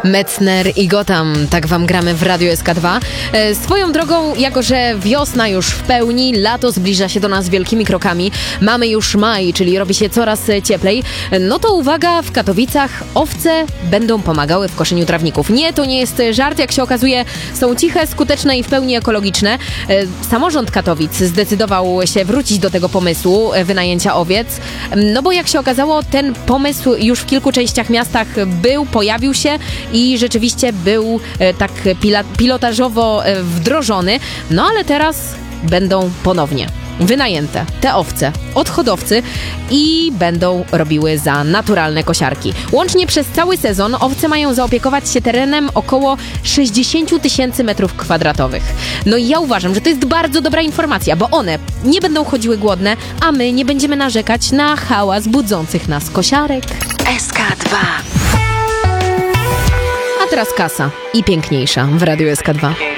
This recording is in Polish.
Metzner i Gotham, tak wam gramy w Radiu SK2. Swoją drogą, jako że wiosna już w pełni, lato zbliża się do nas wielkimi krokami, mamy już maj, czyli robi się coraz cieplej, no to uwaga, w Katowicach owce będą pomagały w koszeniu trawników. Nie, to nie jest żart, jak się okazuje, są ciche, skuteczne i w pełni ekologiczne. Samorząd Katowic zdecydował się wrócić do tego pomysłu wynajęcia owiec, no bo jak się okazało, ten pomysł już w kilku częściach miastach pojawił się i rzeczywiście był tak pilotażowo wdrożony, no ale teraz będą ponownie wynajęte te owce od hodowcy i będą robiły za naturalne kosiarki. Łącznie przez cały sezon owce mają zaopiekować się terenem około 60 000 metrów kwadratowych. No i ja uważam, że to jest bardzo dobra informacja, bo one nie będą chodziły głodne, a my nie będziemy narzekać na hałas budzących nas kosiarek. SK2. A teraz kasa i piękniejsza w Radiu SK2.